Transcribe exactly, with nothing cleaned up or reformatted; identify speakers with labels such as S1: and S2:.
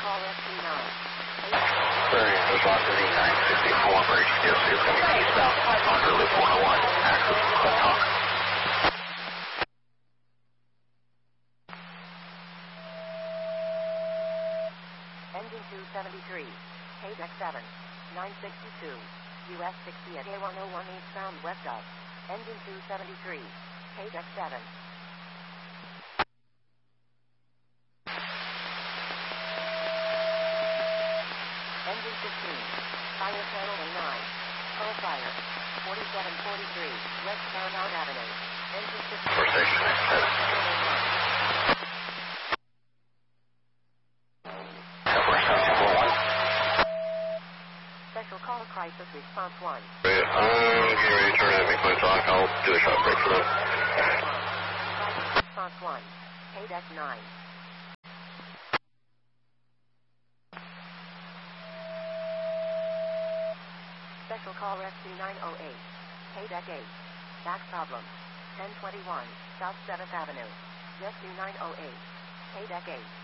S1: call Rescue nine.
S2: Variant response to the nine fifty-four, emergency zero two coming eastbound, onto loop one oh one, access Cliff Talk.
S1: Engine two seventy-three, K D E C seven, nine sixty-two, U S sixty at A one oh one eastbound west of. Engine two seventy-three, K D E C seven. Engine fifteen, fire channel A nine, hull fire, forty-seven forty-three, West Paramount Avenue. Engine fifteen,
S2: For station nine seven.
S1: Special call crisis response one.
S2: I'm getting ready to turn in Cliff Talk. I'll do a shot break for them.
S1: Crisis response one, K D E C nine. Special call rescue nine oh eight, K D E C eight. Back problem, ten twenty-one, South seventh Avenue. Rescue nine oh eight, K D E C eight.